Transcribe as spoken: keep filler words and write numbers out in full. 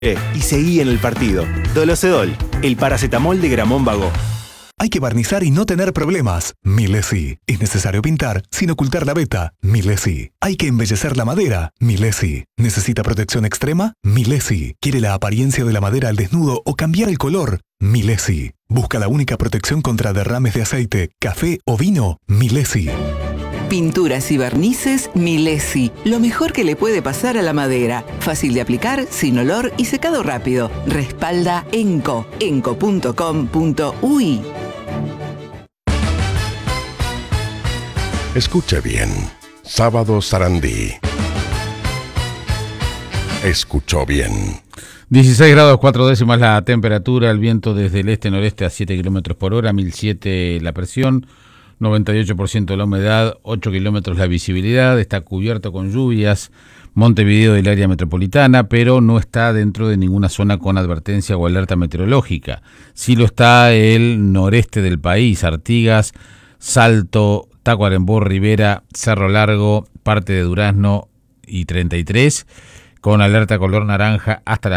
Y seguí en el partido. Dolocedol, el paracetamol de Gramón Vago. Hay que barnizar y no tener problemas. Milesi. Es necesario pintar sin ocultar la veta. Milesi. Hay que embellecer la madera. Milesi. ¿Necesita protección extrema? Milesi. ¿Quiere la apariencia de la madera al desnudo o cambiar el color? Milesi. ¿Busca la única protección contra derrames de aceite, café o vino? Milesi. Pinturas y barnices Milesi. Lo mejor que le puede pasar a la madera. Fácil de aplicar, sin olor y secado rápido. Respalda Enco. enco punto com punto uy. Escuche bien. Sábado Sarandí. Escuchó bien. dieciséis grados cuatro décimas la temperatura, el viento desde el este-noreste a siete kilómetros por hora, mil siete la presión, noventa y ocho por ciento la humedad, ocho kilómetros la visibilidad, está cubierto con lluvias Montevideo del área metropolitana, pero no está dentro de ninguna zona con advertencia o alerta meteorológica. Sí lo está el noreste del país, Artigas, Salto, Tacuarembó, Rivera, Cerro Largo, parte de Durazno y treinta y tres, con alerta color naranja hasta la